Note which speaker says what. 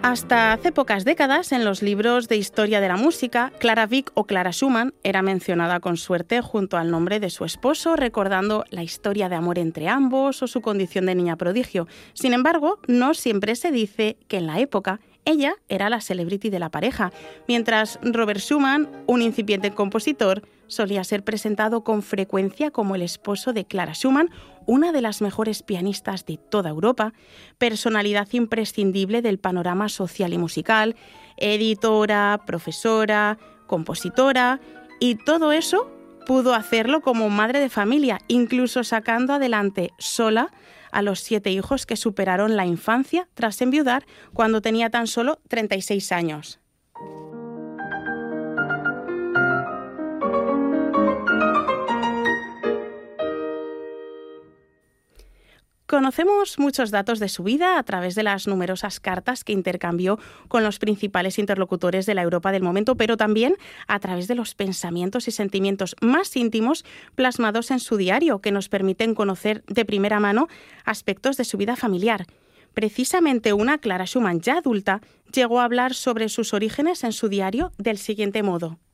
Speaker 1: Hasta hace pocas décadas, en los libros de historia de la música, Clara Wieck o Clara Schumann era mencionada con suerte junto al nombre de su esposo, recordando la historia de amor entre ambos o su condición de niña prodigio. Sin embargo, no siempre se dice que en la época ella era la celebrity de la pareja, mientras Robert Schumann, un incipiente compositor, solía ser presentado con frecuencia como el esposo de Clara Schumann, una de las mejores pianistas de toda Europa, personalidad imprescindible del panorama social y musical, editora, profesora, compositora, y todo eso pudo hacerlo como madre de familia, incluso sacando adelante sola a los 7 hijos que superaron la infancia tras enviudar cuando tenía tan solo 36 años. Conocemos muchos datos de su vida a través de las numerosas cartas que intercambió con los principales interlocutores de la Europa del momento, pero también a través de los pensamientos y sentimientos más íntimos plasmados en su diario, que nos permiten conocer de primera mano aspectos de su vida familiar. Precisamente una Clara Schumann ya adulta llegó a hablar sobre sus orígenes en su diario del siguiente modo.